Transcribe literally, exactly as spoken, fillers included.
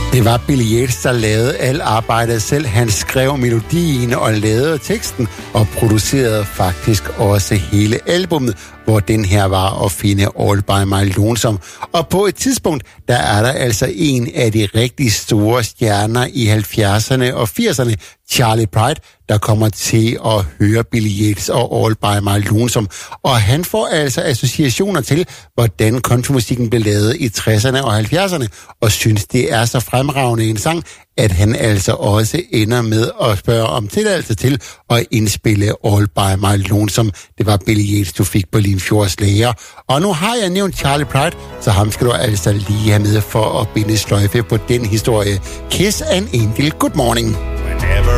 Det var Billy Yates, der lavede alt arbejdet selv. Han skrev melodien og lavede teksten og producerede faktisk også hele albummet, hvor den her var at finde All By My Lonesome. Og på et tidspunkt, der er der altså en af de rigtig store stjerner i halvfjerdserne og firserne, Charley Pride, der kommer til at høre Billy Yates og All By My Lonesome. Og han får altså associationer til, hvordan countrymusikken blev lavet i tresserne og halvfjerdserne, og synes, det er så fremragende en sang, at han altså også ender med at spørge om tilladelse til at indspille All By My Lonesome. Det var Billy Yates, du fik på Limfjords Lager. Og nu har jeg nævnt Charley Pride, så ham skal du altså lige have med for at binde sløjfe på den historie. Kiss an Angel, good morning. Whenever